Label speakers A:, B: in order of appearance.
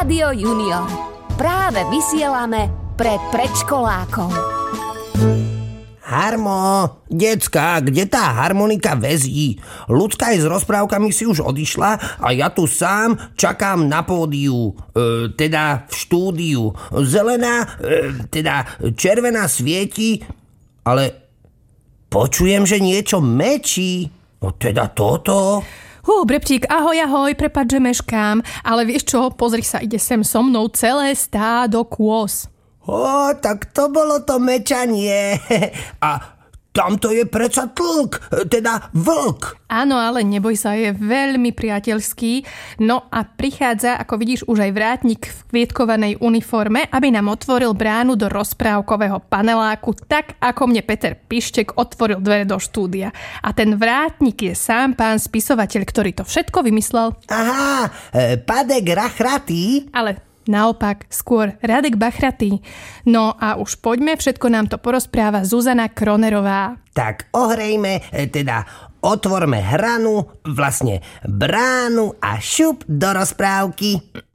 A: Rádio Junior. Práve vysielame pre predškolákov.
B: Harmo, decka, kde tá harmonika vezí? Ľudská aj s rozprávkami si už odišla a ja tu sám čakám na pódiu, teda v štúdiu. Zelená, teda červená svieti, ale počujem, že niečo mečí. No teda toto...
C: Breptík, ahoj, prepáč, že meškám, ale vieš čo, pozri sa, ide sem so mnou celé stádo kôz.
B: Tak to bolo to mečanie. A tamto je predsa tlk, teda vlk.
C: Áno, ale neboj sa, je veľmi priateľský. No a prichádza, ako vidíš, už aj vrátnik v kvietkovanej uniforme, aby nám otvoril bránu do rozprávkového paneláku, tak ako mne Peter Pištek otvoril dvere do štúdia. A ten vrátnik je sám pán spisovateľ, ktorý to všetko vymyslel.
B: Aha, Padek Rachratý.
C: Ale naopak, skôr Radek Bachratý. No a už poďme, všetko nám to porozpráva Zuzana Kronerová.
B: Tak ohrejme, teda otvorme hranu, vlastne bránu a šup do rozprávky.